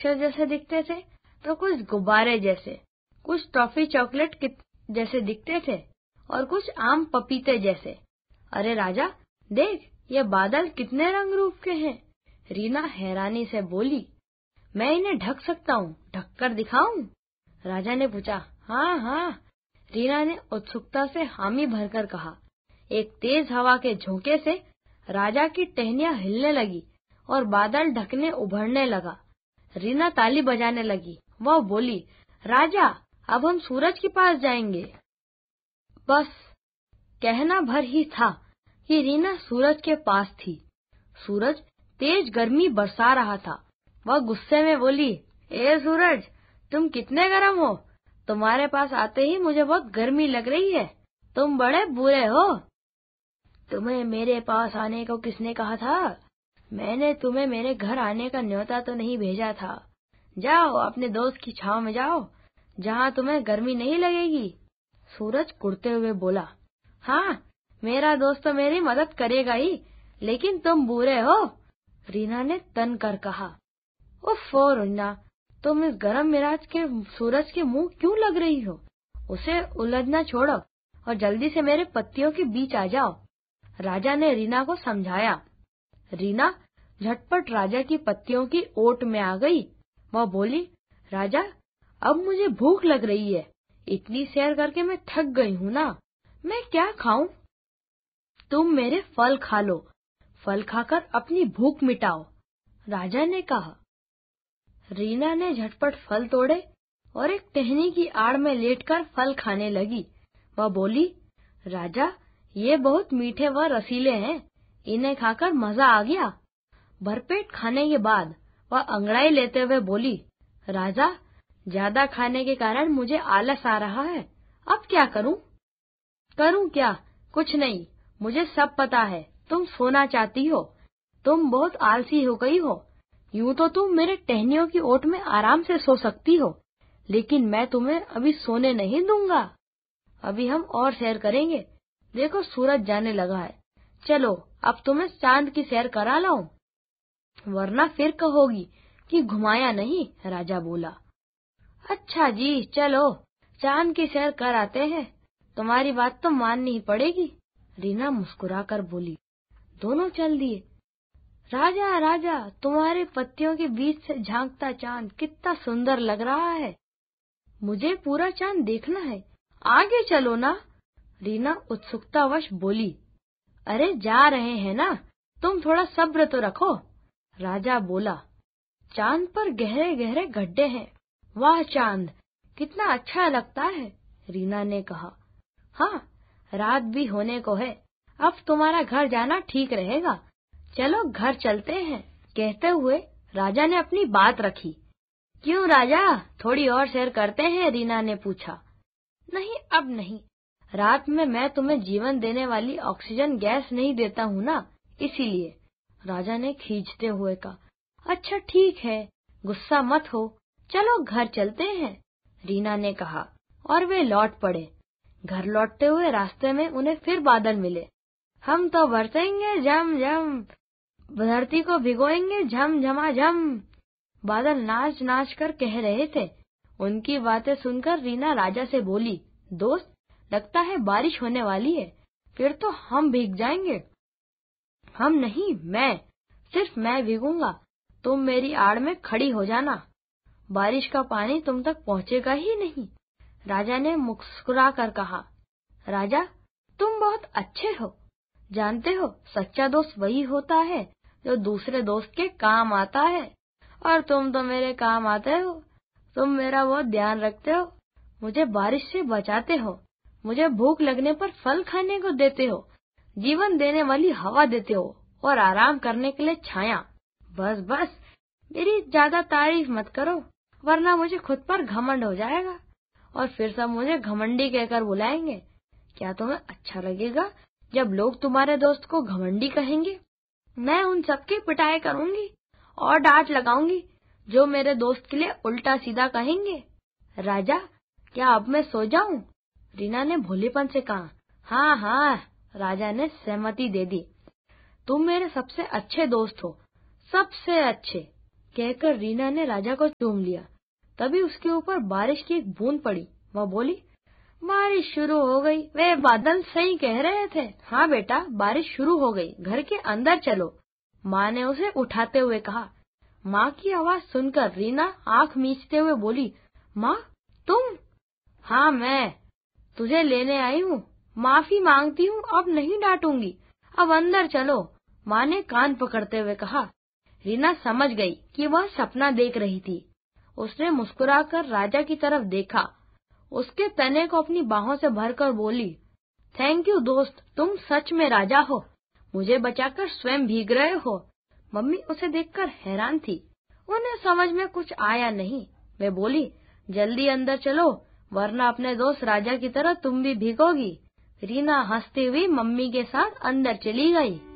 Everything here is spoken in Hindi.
अक्षर जैसे दिखते थे तो कुछ गुब्बारे जैसे, कुछ टॉफी चॉकलेट जैसे दिखते थे और कुछ आम पपीते जैसे। अरे राजा, देख ये बादल कितने रंग रूप के हैं। रीना हैरानी से बोली। मैं इन्हें ढक सकता हूँ, ढककर दिखाऊं? राजा ने पूछा। हाँ हाँ, रीना ने उत्सुकता से हामी भरकर कहा। एक तेज हवा के झोंके से राजा की टहनियां हिलने लगी और बादल ढकने उभरने लगा। रीना ताली बजाने लगी। वह बोली, राजा, अब हम सूरज के पास जाएंगे। बस कहना भर ही था कि रीना सूरज के पास थी। सूरज तेज गर्मी बरसा रहा था। वह गुस्से में बोली, ए सूरज, तुम कितने गर्म हो। तुम्हारे पास आते ही मुझे बहुत गर्मी लग रही है। तुम बड़े बुरे हो। तुम्हें मेरे पास आने को किसने कहा था? मैंने तुम्हें मेरे घर आने का न्योता तो नहीं भेजा था। जाओ अपने दोस्त की छांव में जाओ, जहाँ तुम्हें गर्मी नहीं लगेगी। सूरज कुड़ते हुए बोला। हाँ, मेरा दोस्त तो मेरी मदद करेगा ही, लेकिन तुम बुरे हो, रीना ने तन कर कहा। उफ़्फ़ो रीना, तुम इस गर्म मिजाज के सूरज के मुंह क्यों लग रही हो? उसे उलझना छोड़ो और जल्दी से मेरे पत्तियों के बीच आ जाओ, राजा ने रीना को समझाया। रीना झटपट राजा की पत्तियों की ओट में आ गई। वह बोली, राजा, अब मुझे भूख लग रही है। इतनी सैर करके मैं थक गई हूँ ना, मैं क्या खाऊं? तुम मेरे फल खा लो, फल खाकर अपनी भूख मिटाओ, राजा ने कहा। रीना ने झटपट फल तोड़े और एक टहनी की आड़ में लेटकर फल खाने लगी। वह बोली, राजा, ये बहुत मीठे व रसीले हैं, इन्हें खाकर मजा आ गया। भरपेट खाने के बाद वह अंगड़ाई लेते हुए बोली, राजा, ज्यादा खाने के कारण मुझे आलस आ रहा है, अब क्या करूं? करूं क्या? कुछ नहीं, मुझे सब पता है। तुम सोना चाहती हो, तुम बहुत आलसी हो गई हो। यूं तो तुम मेरे टहनियों की ओट में आराम से सो सकती हो, लेकिन मैं तुम्हें अभी सोने नहीं दूंगा। अभी हम और सैर करेंगे। देखो सूरज जाने लगा है। चलो अब तुम्हें चांद की सैर करा लाऊं, वरना फिर कहोगी कि घुमाया नहीं, राजा बोला। अच्छा जी, चलो चांद की सैर कर आते हैं। तुम्हारी बात तो माननी ही पड़ेगी, रीना मुस्कुराकर बोली। दोनों चल दिए। राजा, राजा, तुम्हारे पत्तियों के बीच से झांकता चांद कितना सुंदर लग रहा है। मुझे पूरा चांद देखना है, आगे चलो ना, रीना उत्सुकतावश बोली। अरे जा रहे हैं ना, तुम थोड़ा सब्र तो रखो, राजा बोला। चांद पर गहरे गहरे गड्ढे हैं। वाह चांद, कितना अच्छा लगता है, रीना ने कहा। हाँ, रात भी होने को है, अब तुम्हारा घर जाना ठीक रहेगा। चलो घर चलते हैं, कहते हुए राजा ने अपनी बात रखी। क्यों राजा, थोड़ी और सैर करते हैं, रीना ने पूछा। नहीं, अब नहीं, रात में मैं तुम्हें जीवन देने वाली ऑक्सीजन गैस नहीं देता हूँ ना, इसीलिए, राजा ने खींचते हुए कहा। अच्छा ठीक है, गुस्सा मत हो, चलो घर चलते हैं, रीना ने कहा, और वे लौट पड़े। घर लौटते हुए रास्ते में उन्हें फिर बादल मिले। हम तो बरसेंगे झम झम, धरती को भिगोएंगे झम झमाझम, बादल नाच नाच कर कह रहे थे। उनकी बातें सुनकर रीना राजा से बोली, दोस्त, लगता है बारिश होने वाली है, फिर तो हम भीग जाएंगे। हम नहीं, मैं, सिर्फ मैं भीगूंगा, तुम मेरी आड़ में खड़ी हो जाना, बारिश का पानी तुम तक पहुँचेगा ही नहीं, राजा ने मुस्कुरा कर कहा। राजा, तुम बहुत अच्छे हो, जानते हो सच्चा दोस्त वही होता है जो दूसरे दोस्त के काम आता है, और तुम तो मेरे काम आते हो। तुम मेरा बहुत ध्यान रखते हो, मुझे बारिश से बचाते हो, मुझे भूख लगने पर फल खाने को देते हो, जीवन देने वाली हवा देते हो, और आराम करने के लिए छाया। बस बस, मेरी ज्यादा तारीफ मत करो, वरना मुझे खुद पर घमंड हो जाएगा और फिर सब मुझे घमंडी कहकर बुलाएंगे। क्या तुम्हें अच्छा लगेगा जब लोग तुम्हारे दोस्त को घमंडी कहेंगे? मैं उन सबकी पिटाई करूंगी और डांट लगाऊंगी जो मेरे दोस्त के लिए उल्टा सीधा कहेंगे। राजा, क्या अब मैं सो जाऊं? रीना ने भोलेपन से कहा। हाँ हाँ, राजा ने सहमति दे दी। तुम मेरे सबसे अच्छे दोस्त हो, सबसे अच्छे। कहकर रीना ने राजा को चूम लिया। तभी उसके ऊपर बारिश की एक बूंद पड़ी। वह बोली, बारिश शुरू हो गई। वे बादल सही कह रहे थे। हाँ बेटा, बारिश शुरू हो गई, घर के अंदर चलो। माँ ने उसे उठाते हुए कहा। माँ की आवाज सुनकर रीना आंख मीचते हुए बोली, माँ तुम? हाँ मैं तुझे लेने आई हूँ। माफी मांगती हूँ, अब नहीं डांटूंगी। अब अंदर चलो, माँ ने कान पकड़ते हुए कहा। रीना समझ गई कि वह सपना देख रही थी। उसने मुस्कुराकर राजा की तरफ देखा, उसके तने को अपनी बाहों से भरकर बोली, थैंक यू दोस्त, तुम सच में राजा हो। मुझे बचाकर स्वयं भीग रहे हो। मम्मी उसे देखकर हैरान थी। उन्हें समझ में कुछ आया नहीं। वे बोली, जल्दी अंदर चलो, वरना अपने दोस्त राजा की तरह तुम भी भीगोगी। रीना हंसती हुई मम्मी के साथ अंदर चली गई।